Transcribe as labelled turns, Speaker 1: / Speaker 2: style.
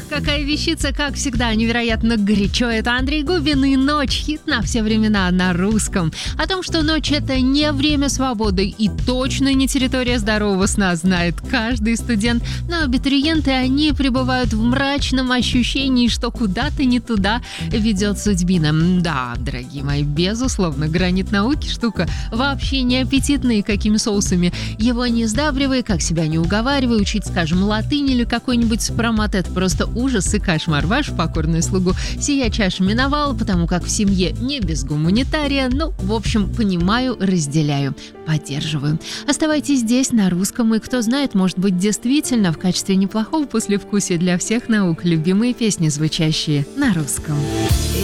Speaker 1: какая вещица, как всегда, невероятно горячо. Это Андрей Губин и «Ночь» — хит на все времена на русском. О том, что ночь — это не время свободы и точно не территория здорового сна, знает каждый студент. Но абитуриенты, они пребывают в мрачном ощущении, что куда-то не туда ведет судьбина. Да, дорогие мои, безусловно, гранит науки штука вообще не аппетитная, какими соусами его не сдабривай, как себя не уговаривай, учить, скажем, латынь или какой-нибудь спромат — это просто ужас и кошмар. Вашу покорную слугу сия чаша миновала, потому как в семье не без гуманитария. Ну, в общем, понимаю, разделяю, поддерживаю. Оставайтесь здесь, на русском, и кто знает, может быть, действительно в качестве неплохого послевкусия для всех наук любимые песни, звучащие на русском.